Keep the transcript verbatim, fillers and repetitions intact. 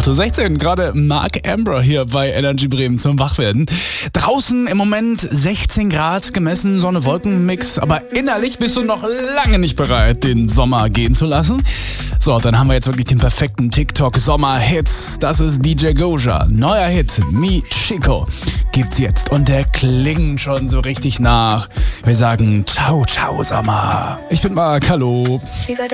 Uhr sechzehn, gerade Mark Amber hier bei Energy Bremen zum Wachwerden. Draußen im Moment sechzehn Grad gemessen, Sonne-Wolken-Mix, aber innerlich bist du noch lange nicht bereit, den Sommer gehen zu lassen. So, dann haben wir jetzt wirklich den perfekten TikTok-Sommer-Hit. Das ist D J Goja. Neuer Hit, Mi Chico, gibt's jetzt und der klingt schon so richtig nach. Wir sagen ciao, ciao Sommer. Ich bin Mark, hallo.